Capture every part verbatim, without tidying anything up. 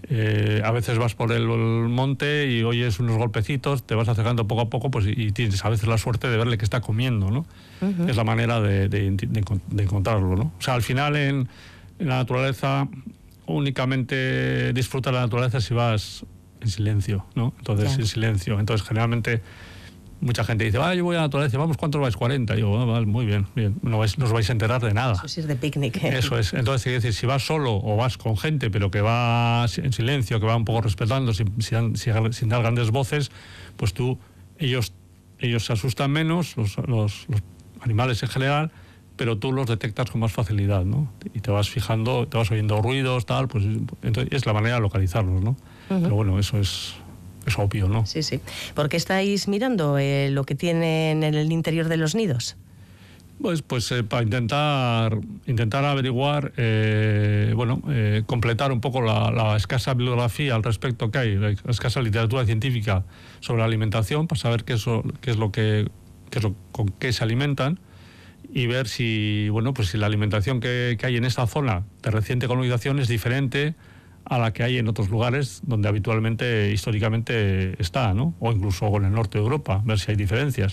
Eh, a veces vas por el, el monte y oyes unos golpecitos, te vas acercando poco a poco, pues y, y tienes a veces la suerte de verle que está comiendo, ¿no? Uh-huh. Es la manera de, de, de, de encontrarlo, ¿no? O sea, al final en, en la naturaleza únicamente disfrutas la naturaleza si vas en silencio, ¿no? Entonces, yeah. en silencio. Entonces, generalmente mucha gente dice, ah, yo voy a la naturaleza, vamos, ¿cuántos vais? cuarenta. Y digo, ah, vale, muy bien, bien. No, vais, no os vais a enterar de nada. Eso sí es de picnic. ¿eh? Eso es. Entonces, quiere decir, si vas solo o vas con gente, pero que va en silencio, que va un poco respetando, sin, sin, sin dar grandes voces, pues tú, ellos, ellos se asustan menos, los, los, los animales en general, pero tú los detectas con más facilidad, ¿no? Y te vas fijando, te vas oyendo ruidos, tal, pues entonces es la manera de localizarlos, ¿no? Uh-huh. Pero bueno, eso es... es obvio, ¿no? Sí, sí. ¿Por qué estáis mirando eh, lo que tienen en el interior de los nidos? Pues, pues eh, para intentar intentar averiguar, eh, bueno, eh, completar un poco la, la escasa bibliografía al respecto que hay, la escasa literatura científica sobre la alimentación, para saber qué es, qué es lo que, qué es lo, con qué se alimentan, y ver si, bueno, pues si la alimentación que, que hay en esta zona de reciente colonización es diferente a la que hay en otros lugares donde habitualmente, históricamente está, ¿no? O incluso en el norte de Europa, ver si hay diferencias.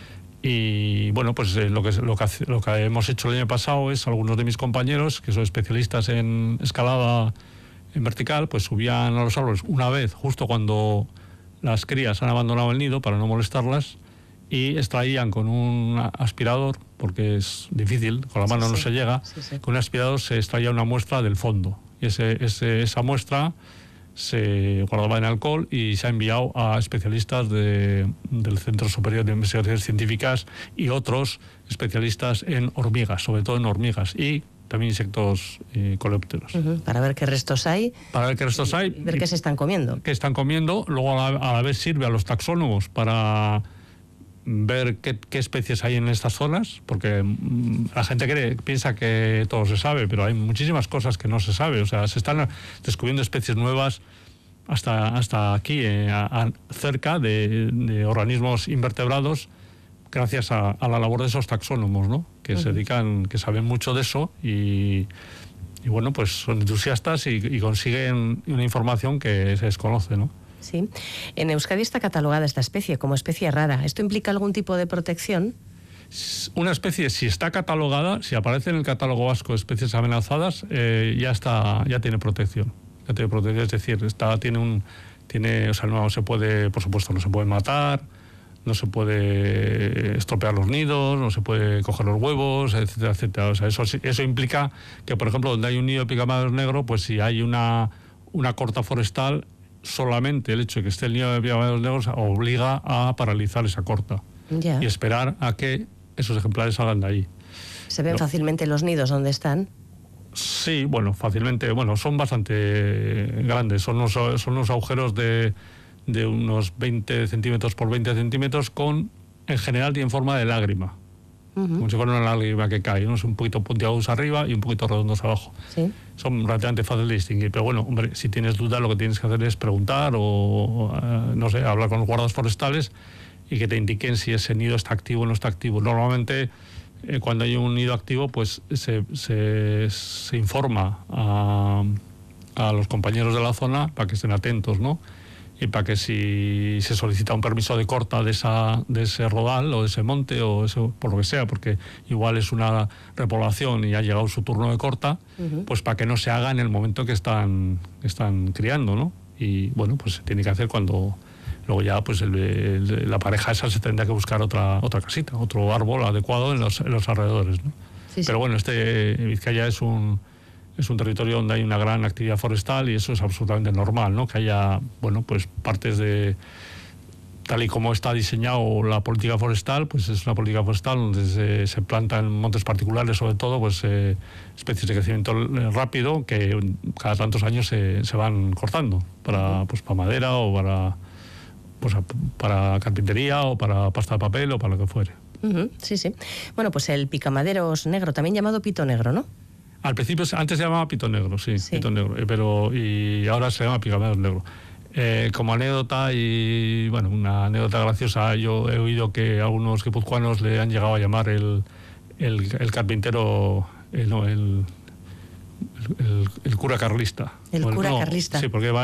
Y bueno, pues eh, lo, que, lo, que, lo que hemos hecho el año pasado es, algunos de mis compañeros, que son especialistas en escalada en vertical, pues subían a los árboles una vez, justo cuando las crías han abandonado el nido, para no molestarlas, y extraían con un aspirador, porque es difícil, con la mano sí, no sí. se llega, sí, sí. con un aspirador se extraía una muestra del fondo. Y ese, ese, esa muestra se guardaba en alcohol y se ha enviado a especialistas de, del Centro Superior de Investigaciones Científicas y otros especialistas en hormigas, sobre todo en hormigas y también insectos eh, coleópteros. Uh-huh. Para ver qué restos hay. Para ver qué restos hay. Ver qué se están comiendo. Qué están comiendo. Luego a la, a la vez sirve a los taxónomos para ver qué, qué especies hay en estas zonas, porque mmm, la gente cree, piensa que todo se sabe, pero hay muchísimas cosas que no se sabe. O sea, se están descubriendo especies nuevas hasta, hasta aquí, eh, a, a, cerca de, de organismos invertebrados, gracias a, a la labor de esos taxónomos, ¿no? Que uh-huh. se dedican, que saben mucho de eso y, y bueno, pues son entusiastas y, y consiguen una información que se desconoce, ¿no? Sí. En Euskadi está catalogada esta especie como especie rara. ¿Esto implica algún tipo de protección? Una especie, si está catalogada, si aparece en el catálogo vasco de especies amenazadas, eh, ya está, ya tiene protección. Ya tiene protección, es decir, está, tiene un, tiene, o sea, no se puede, por supuesto, no se puede matar, no se puede estropear los nidos, no se puede coger los huevos, etcétera, etcétera. O sea, eso, eso implica que, por ejemplo, donde hay un nido de picamaderos negro, pues si hay una, una corta forestal, solamente el hecho de que esté el nido de picamaderos negros obliga a paralizar esa corta yeah. y esperar a que esos ejemplares salgan de ahí. ¿Se ven no. fácilmente los nidos donde están? Sí, bueno, fácilmente, bueno, son bastante grandes, son unos, son unos agujeros de, de unos veinte centímetros por veinte centímetros con, en general, tienen forma de lágrima. Uh-huh. Como si fuera una lágrima que cae, ¿no? Es un poquito puntiagudos arriba y un poquito redondos abajo. ¿Sí? Son relativamente fáciles de distinguir, pero bueno, hombre, si tienes duda, lo que tienes que hacer es preguntar o, uh, no sé, hablar con los guardas forestales y que te indiquen si ese nido está activo o no está activo. Normalmente, eh, cuando hay un nido activo, pues se, se, se informa a, a los compañeros de la zona para que estén atentos, ¿no? Y para que si se solicita un permiso de corta de esa de ese rodal o de ese monte o eso, por lo que sea, porque igual es una repoblación y ha llegado su turno de corta, uh-huh. pues para que no se haga en el momento que están, que están criando, ¿no? Y bueno, pues se tiene que hacer cuando luego ya pues el, el, la pareja esa se tendrá que buscar otra otra casita, otro árbol adecuado en los, en los alrededores, ¿no? Sí, sí. Pero bueno, este Vizcaya es un Es un territorio donde hay una gran actividad forestal y eso es absolutamente normal, ¿no? Que haya, bueno, pues partes de... Tal y como está diseñado la política forestal, pues es una política forestal donde se, se plantan montes particulares, sobre todo, pues eh, especies de crecimiento rápido que cada tantos años se, se van cortando para, pues, para madera o para, pues, para carpintería o para pasta de papel o para lo que fuere. Uh-huh, sí, sí. Bueno, pues el picamaderos negro, también llamado pito negro, ¿no? Al principio, antes se llamaba pito negro, sí, sí. pito negro, pero y ahora se llama picamaderos negro. Eh, como anécdota y, bueno, una anécdota graciosa, yo he oído que algunos guipuzcoanos le han llegado a llamar el, el, el carpintero, el, no, el, el, el cura carlista. El cura no, carlista. Sí, porque va